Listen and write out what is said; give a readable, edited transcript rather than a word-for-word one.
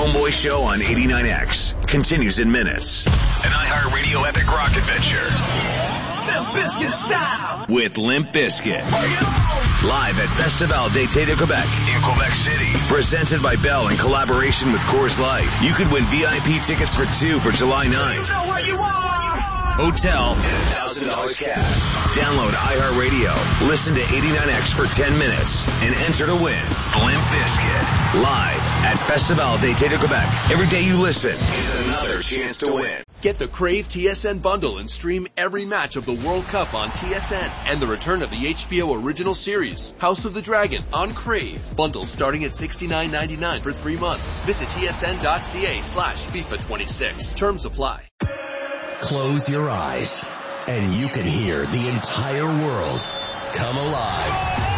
Homeboy Show on 89X continues in minutes. An iHeartRadio epic rock adventure. Limp Bizkit style. With Limp Bizkit. Live at Festival d'été de Quebec in Quebec City. Presented by Bell in collaboration with Coors Light. You could win VIP tickets for 2 for July 9th. You know where you are. Hotel and $1,000 cash. Download iHeartRadio. Listen to 89X for 10 minutes and enter to win Limp Bizkit. Live at Festival d'été de Quebec. Every day you listen is another chance to win. Get the Crave TSN bundle and stream every match of the World Cup on TSN and the return of the HBO original series, House of the Dragon, on Crave. Bundle starting at $69.99 for 3 months. Visit tsn.ca/FIFA26. Terms apply. Close your eyes and you can hear the entire world come alive.